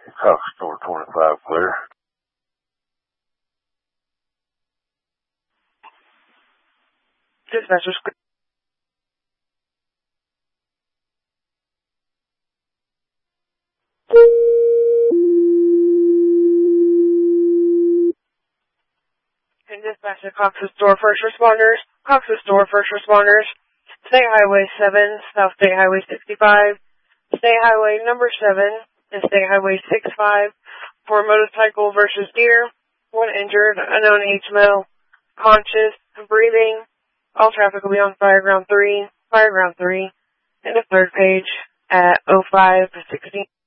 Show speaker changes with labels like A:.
A: Cox Store 25 clear.
B: Dispatcher's clear. And dispatcher Cox's Store First Responders. Cox's Store First Responders. State Highway 7, South State Highway 65, State Highway number 7, and State Highway 65 for motorcycle versus deer. One injured, unknown age male, conscious, breathing. All traffic will be on Fireground 3, and the third page at 05:16.